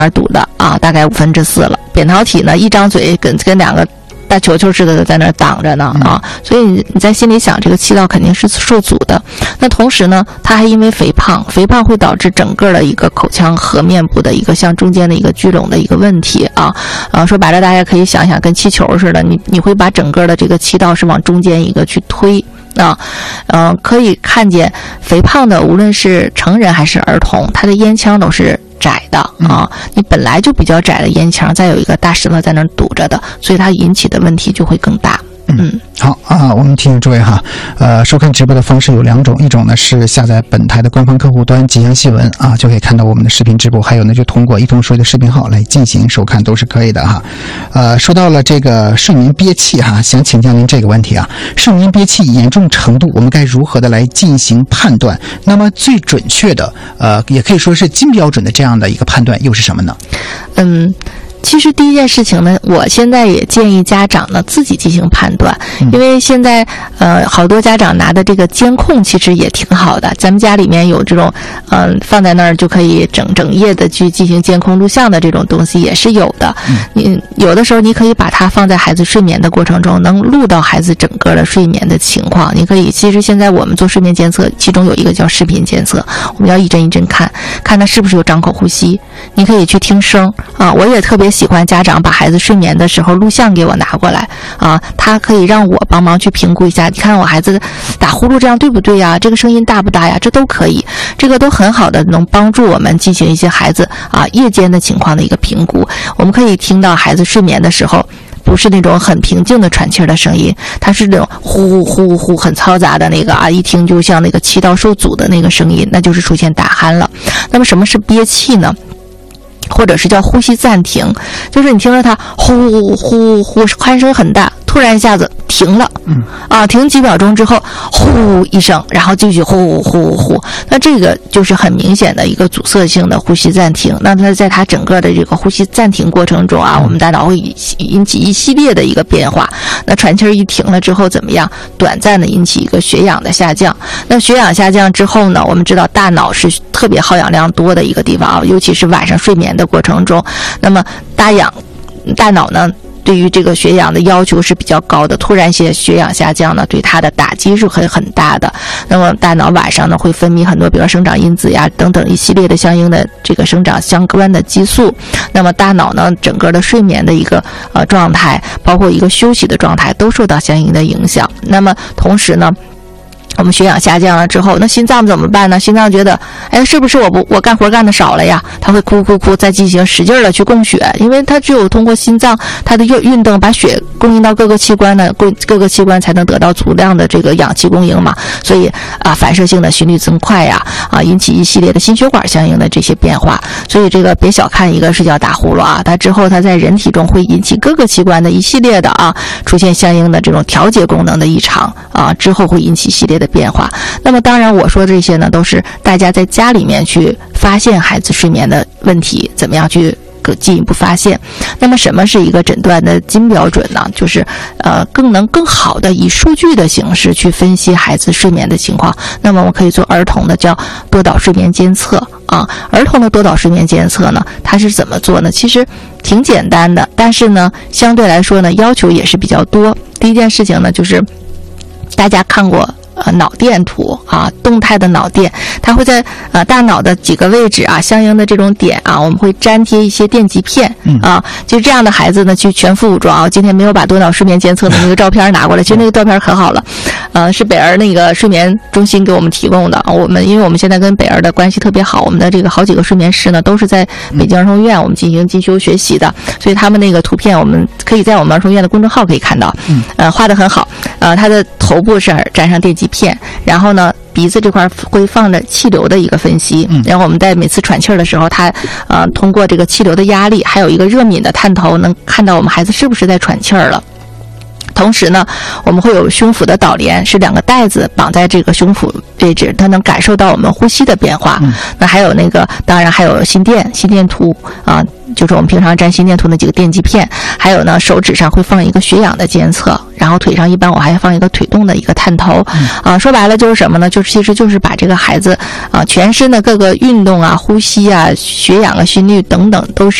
堵的啊，大概4/5了。扁桃体呢，一张嘴跟两个大球球似的在那挡着呢啊，所以你在心里想，这个气道肯定是受阻的。那同时呢，它还因为肥胖会导致整个的一个口腔颌面部的一个向中间的一个聚拢的一个问题啊。说白了，大家可以想想，跟气球似的，你会把整个的这个气道是往中间一个去推。可以看见肥胖的，无论是成人还是儿童，他的咽腔都是窄的啊，你本来就比较窄的咽腔，再有一个大石头在那儿堵着的，所以它引起的问题就会更大。 好啊，我们提醒诸位哈，收看直播的方式有2种，一种呢是下载本台的官方客户端吉祥新闻啊，就可以看到我们的视频直播，还有呢就通过一通说的视频号来进行收看，都是可以的哈。说到了这个睡眠憋气哈，想请教您这个问题啊，睡眠憋气严重程度我们该如何的来进行判断？那么最准确的也可以说是金标准的这样的一个判断又是什么呢？ 其实第一件事情呢，我现在也建议家长呢自己进行判断，因为现在好多家长拿的这个监控其实也挺好的，咱们家里面有这种放在那儿就可以整夜的去进行监控录像的这种东西也是有的。你有的时候你可以把它放在孩子睡眠的过程中，能录到孩子整个的睡眠的情况。你可以，其实现在我们做睡眠监测，其中有一个叫视频监测，我们要一帧一帧看他是不是有张口呼吸。你可以去听声啊，我也特别喜欢家长把孩子睡眠的时候录像给我拿过来啊，他可以让我帮忙去评估一下，你看我孩子打呼噜这样对不对呀？这个声音大不大呀？这都可以，这个都很好的能帮助我们进行一些孩子夜间的情况的一个评估。我们可以听到孩子睡眠的时候不是那种很平静的喘气的声音，它是那种呼呼呼很嘈杂的那个一听就像那个气道受阻的那个声音，那就是出现打鼾了。那么什么是憋气呢？或者是叫呼吸暂停，就是你听着它呼呼呼鼾声很大，突然一下子停了，停几秒钟之后呼一声，然后继续呼呼呼，那这个就是很明显的一个阻塞性的呼吸暂停。那它在它整个的这个呼吸暂停过程中我们大脑会引起一系列的一个变化。那喘气一停了之后怎么样？短暂的引起一个血氧的下降。那血氧下降之后呢，我们知道大脑是特别耗氧量多的一个地方尤其是晚上睡眠的过程中，那么大脑呢对于这个血氧的要求是比较高的，突然血氧下降呢，对它的打击是很大的。那么大脑晚上呢会分泌很多，比如生长因子呀等等一系列的相应的这个生长相关的激素。那么大脑呢整个的睡眠的一个状态，包括一个休息的状态都受到相应的影响。那么同时呢，我们血氧下降了之后，那心脏怎么办呢？心脏觉得是不是我干活干的少了呀？它会哭，再进行使劲的去供血，因为它只有通过心脏它的运动把血供应到各个器官呢，各个器官才能得到足量的这个氧气供应嘛。所以反射性的心率增快呀，引起一系列的心血管相应的这些变化。所以这个别小看一个是叫打呼噜它之后它在人体中会引起各个器官的一系列的出现相应的这种调节功能的异常之后会引起系列的变化。那么当然我说这些呢都是大家在家里面去发现孩子睡眠的问题，怎么样去进一步发现。那么什么是一个诊断的金标准呢？就是更好的以数据的形式去分析孩子睡眠的情况。那么我可以做儿童的叫多导睡眠监测儿童的多导睡眠监测呢，它是怎么做呢？其实挺简单的，但是呢相对来说呢要求也是比较多。第一件事情呢就是大家看过脑电图动态的脑电，它会在大脑的几个位置相应的这种点我们会粘贴一些电极片就这样的孩子呢去全副武装今天没有把多脑睡眠监测的那个照片拿过来，其实那个照片可好了是北儿那个睡眠中心给我们提供的。因为我们现在跟北儿的关系特别好，我们的这个好几个睡眠师呢都是在北京儿童医院我们进行进修学习的，所以他们那个图片我们可以在我们儿童医院的公众号可以看到画得很好他的头部是粘上电极片，然后呢鼻子这块会放着气流的一个分析，然后我们在每次喘气的时候它通过这个气流的压力还有一个热敏的探头能看到我们孩子是不是在喘气了。 同时呢，我们会有胸腹的导联，是2个带子绑在这个胸腹位置，它能感受到我们呼吸的变化。那还有当然还有心电图啊，就是我们平常粘心电图那几个电极片，还有呢手指上会放一个血氧的监测，然后腿上一般我还放一个腿动的一个探头。说白了就是什么呢？其实就是把这个孩子全身的各个运动啊、呼吸啊、血氧啊、心率等等都是